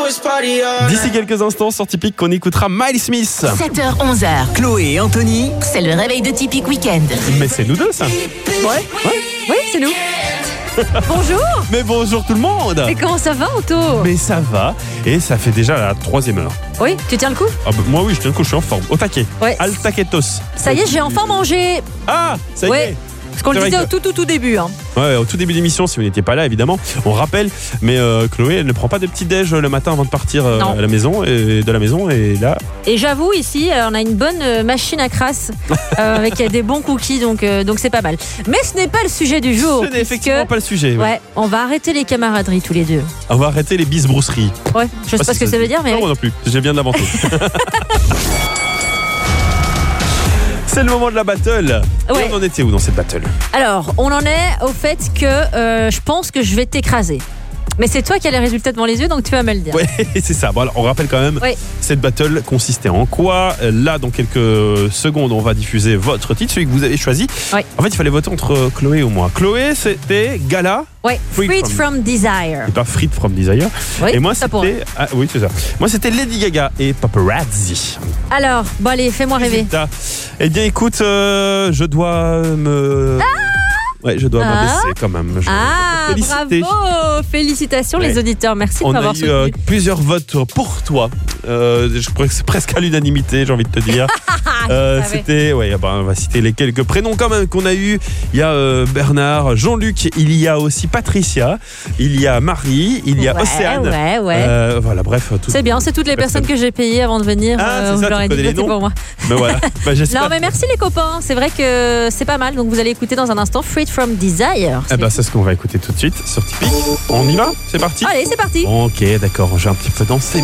D'ici quelques instants, sur Typique, on écoutera Miles Smith. 7h, 11h. Chloé et Anthony. C'est le réveil de Typique Week-end. Mais c'est nous deux, ça. Oui, c'est nous. Bonjour. Mais bonjour tout le monde. Et comment ça va, Anto? Mais ça va, et ça fait déjà la 3e heure. Oui, tu tiens le coup? Ah bah, moi oui, je tiens le coup, je suis en forme. Au taquet. Ouais. Al taquetos. Ça y est, j'ai enfin mangé. Ah, ça y Ouais. est. Parce qu'on le C'est disait vrai au tout début. Hein. Ouais, au tout début d'émission, si vous n'étiez pas là, évidemment, on rappelle. Mais Chloé, elle ne prend pas de petit déj le matin avant de partir Non. à la maison et de la maison. Et là, Et j'avoue, ici, on a une bonne machine à crasse avec des bons cookies, donc c'est pas mal. Mais ce n'est pas le sujet du jour. ce n'est effectivement pas le sujet. Ouais, on va arrêter les camaraderies tous les deux. On va arrêter les bisbrousseries. Ouais, je sais pas ce que ça veut dire, mais non, oui. moi non plus. J'ai bien de l'inventer. C'est le moment de la battle. Ouais. Et on en était où dans cette battle? Alors, on en est au fait que je pense que je vais t'écraser. Mais c'est toi qui as les résultats devant les yeux, donc tu vas me le dire. Ouais, c'est ça. Bon, alors, on rappelle quand même, Oui. cette battle consistait en quoi? Là, dans quelques secondes, on va diffuser votre titre, celui que vous avez choisi. Oui. En fait, il fallait voter entre Chloé ou moi. Chloé, c'était Gala. Ouais, Freed from Desire. Et pas Freed from Desire. Oui, et moi, ça pourrait. c'était. Ah, oui, c'est ça. Moi, c'était Lady Gaga et Paparazzi. Alors, bon allez, fais-moi rêver. Résultat. Eh bien, écoute, je dois me. Ouais, je dois m'abaisser quand même. Je Ah, féliciter. bravo! Félicitations les Ouais. auditeurs, merci de On a m'avoir eu soutenu. plusieurs votes pour toi. Je crois que c'est presque à l'unanimité, j'ai envie de te dire. savais. C'était, ouais, on va citer les quelques prénoms quand même qu'on a eu. Il y a Bernard, Jean-Luc, il y a aussi Patricia, il y a Marie, il y a Ouais, Océane. ouais. Voilà, bref. C'est bien, c'est toutes les personnes que j'ai payées avant de venir. Ah, c'est je ça, leur tu ai dit connais que les c'était noms pour moi. Mais voilà. Bah, j'espère. Non, mais merci les copains. C'est vrai que c'est pas mal. Donc vous allez écouter dans un instant Freed from Desire. Eh ben, c'est ce qu'on va écouter tout de suite sur Tipeee. On y va? C'est parti? Allez, c'est parti. Ok, d'accord, j'ai un petit peu dansé.